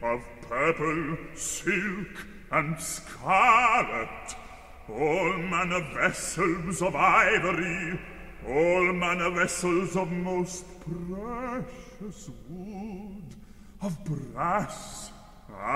of purple, silk, and scarlet, all manner vessels of ivory, all manner vessels of most precious wood, of brass,